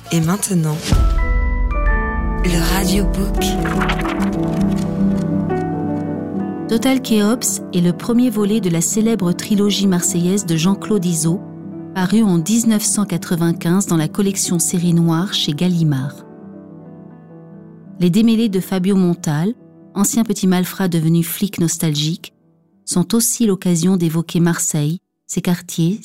Et maintenant, le radiobook. Total Kéops est le premier volet de la célèbre trilogie marseillaise de Jean-Claude Izzo, paru en 1995 dans la collection Série Noire chez Gallimard. Les démêlés de Fabio Montal, ancien petit malfrat devenu flic nostalgique, sont aussi l'occasion d'évoquer Marseille, ses quartiers,